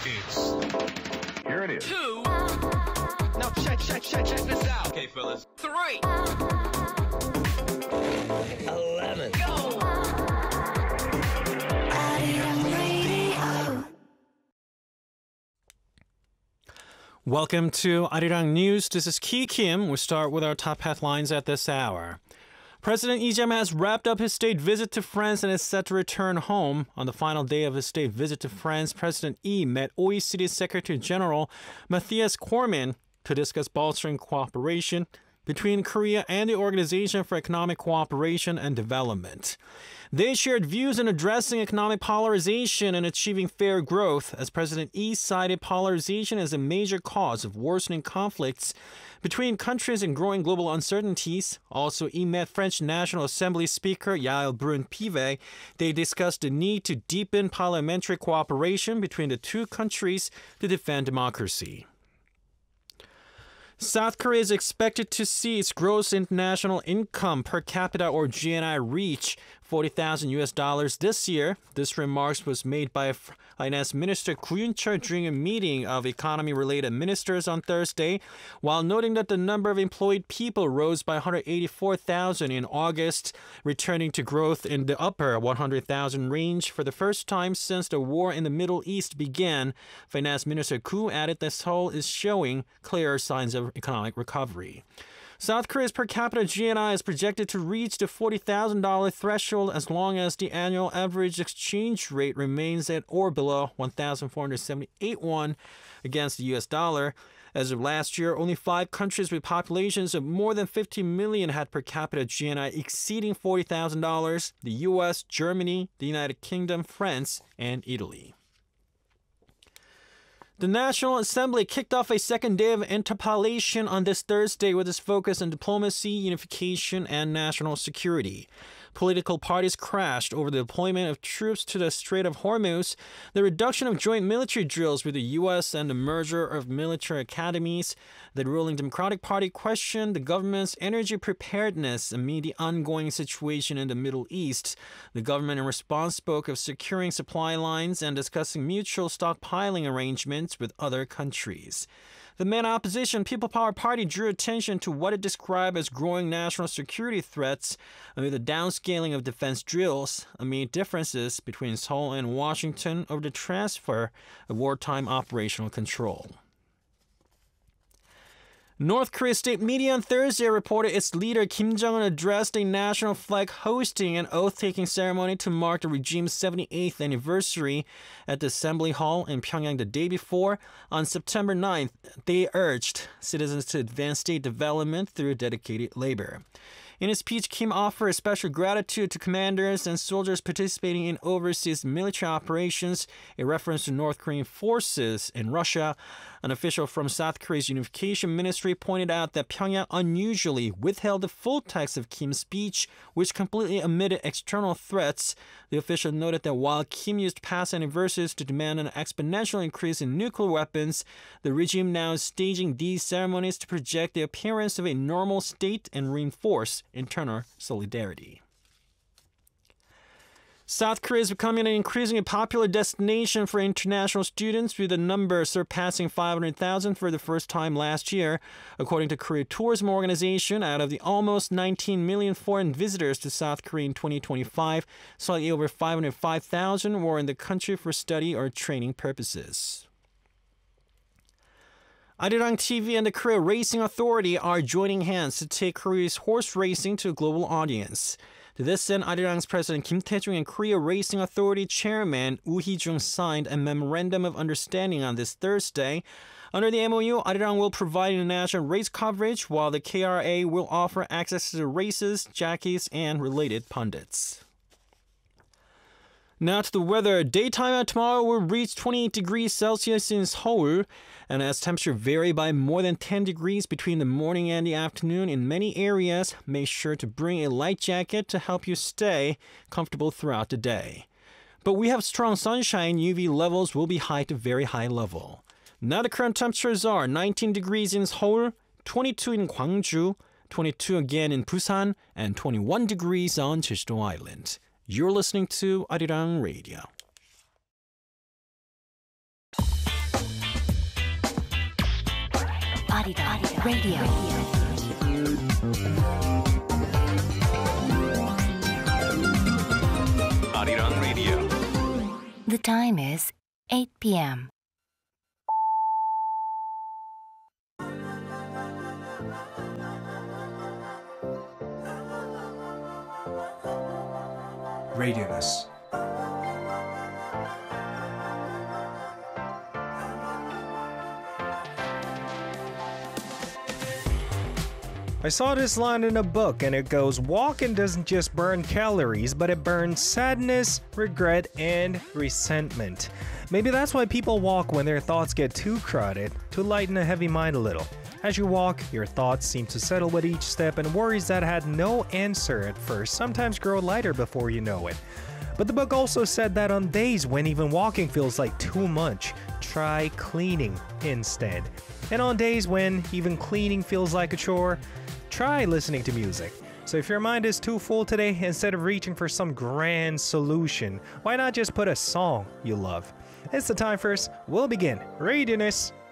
Here it is. 2. Now check this out. Okay, fellas. 3. 11. Go. Welcome to Arirang News. This is Ki Kim. We'll start with our top headlines at this hour. President Lee Jae-myung has wrapped up his state visit to France and is set to return home. On the final day of his state visit to France, President Lee met OECD Secretary General Matthias Cormann to discuss bolstering cooperation between Korea and the Organization for Economic Cooperation and Development. They shared views in addressing economic polarization and achieving fair growth, as President Lee cited polarization as a major cause of worsening conflicts between countries and growing global uncertainties. Also, Lee met French National Assembly Speaker Yael Braun-Pivet. They discussed the need to deepen parliamentary cooperation between the two countries to defend democracy. South Korea is expected to see its gross international income per capita, or GNI, reach $40,000 this year. This remark was made by Finance Minister Koo Yoon-chul during a meeting of economy-related ministers on Thursday, while noting that the number of employed people rose by 184,000 in August, returning to growth in the upper 100,000 range for the first time since the war in the Middle East began. Finance Minister Koo added that Seoul is showing clear signs of economic recovery. South Korea's per capita GNI is projected to reach the $40,000 threshold as long as the annual average exchange rate remains at or below 1,478 won against the US dollar. As of last year, only 5 countries with populations of more than 50 million had per capita GNI exceeding $40,000: the US, Germany, the United Kingdom, France, and Italy. The National Assembly kicked off a second day of interpellation on this Thursday with its focus on diplomacy, unification, and national security. Political parties crashed over the deployment of troops to the Strait of Hormuz, the reduction of joint military drills with the U.S., and the merger of military academies. The ruling Democratic Party questioned the government's energy preparedness amid the ongoing situation in the Middle East. The government in response spoke of securing supply lines and discussing mutual stockpiling arrangements with other countries. The main opposition, People Power Party, drew attention to what it described as growing national security threats amid the downscaling of defense drills, amid differences between Seoul and Washington over the transfer of wartime operational control. North Korea's state media on Thursday reported its leader Kim Jong-un addressed a national flag hosting and oath-taking ceremony to mark the regime's 78th anniversary at the Assembly Hall in Pyongyang the day before. On September 9th, they urged citizens to advance state development through dedicated labor. In his speech, Kim offered special gratitude to commanders and soldiers participating in overseas military operations, a reference to North Korean forces in Russia. An official from South Korea's Unification Ministry pointed out that Pyongyang unusually withheld the full text of Kim's speech, which completely omitted external threats. The official noted that while Kim used past anniversaries to demand an exponential increase in nuclear weapons, the regime now is staging these ceremonies to project the appearance of a normal state and reinforce internal solidarity. South Korea is becoming an increasingly popular destination for international students, with the number surpassing 500,000 for the first time last year. According to Korea Tourism Organization, out of the almost 19 million foreign visitors to South Korea in 2025, slightly over 505,000 were in the country for study or training purposes. Arirang TV and the Korea Racing Authority are joining hands to take Korea's horse racing to a global audience. To this end, Arirang's President Kim Tae-jung and Korea Racing Authority Chairman Woo Hee-jung signed a memorandum of understanding on this Thursday. Under the MOU, Arirang will provide international race coverage, while the KRA will offer access to the races, jockeys, and related pundits. Now to the weather. Daytime tomorrow will reach 28 degrees Celsius in Seoul, and as temperature vary by more than 10 degrees between the morning and the afternoon in many areas, make sure to bring a light jacket to help you stay comfortable throughout the day. But we have strong sunshine. UV levels will be high to very high level. Now the current temperatures are 19 degrees in Seoul, 22 in Gwangju, 22 again in Busan, and 21 degrees on Jeju-do Island. You're listening to Arirang Radio. Radio. Arirang Radio. The time is 8 p.m. Radioness. I saw this line in a book and it goes, walking doesn't just burn calories, but it burns sadness, regret, and resentment. Maybe that's why people walk when their thoughts get too crowded, to lighten a heavy mind a little. As you walk, your thoughts seem to settle with each step, and worries that had no answer at first sometimes grow lighter before you know it. But the book also said that on days when even walking feels like too much, try cleaning instead. And on days when even cleaning feels like a chore, try listening to music. So if your mind is too full today, instead of reaching for some grand solution, why not just put a song you love? It's the time first. We'll begin. Radioness.